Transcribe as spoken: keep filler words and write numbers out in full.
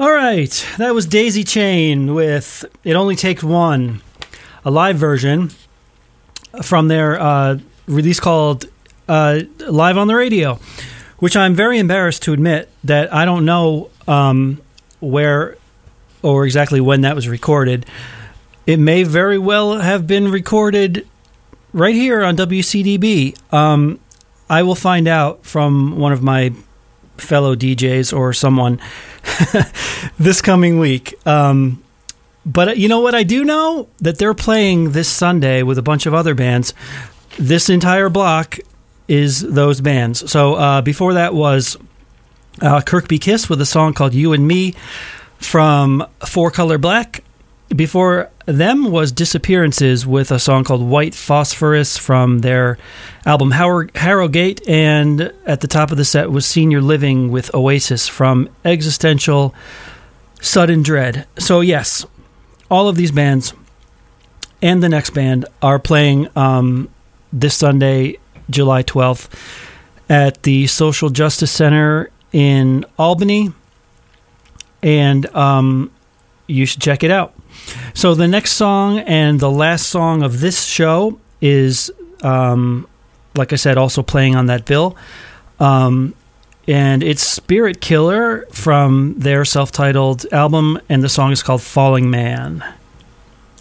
All right, that was Daisy Chain with It Only Takes One, a live version from their uh, release called uh, Live on the Radio, which I'm very embarrassed to admit that I don't know um, where or exactly when that was recorded. It may very well have been recorded right here on W C D B. Um, I will find out from one of my fellow D Js or someone this coming week. Um, but you know what I do know? That they're playing this Sunday with a bunch of other bands. This entire block is those bands. So uh, before that was uh, Kirkby Kiss with a song called You and Me from Four Color Black. Before them was Disappearances with a song called White Phosphorus from their album Har- Harrogate. And at the top of the set was Senior Living with Oasis from Existential Sudden Dread. So yes, all of these bands and the next band are playing um, this Sunday, July twelfth, at the Social Justice Center in Albany. And um, you should check it out. So the next song and the last song of this show is, um, like I said, also playing on that bill. Um, and it's Spirit Killer from their self-titled album, and the song is called Falling Man.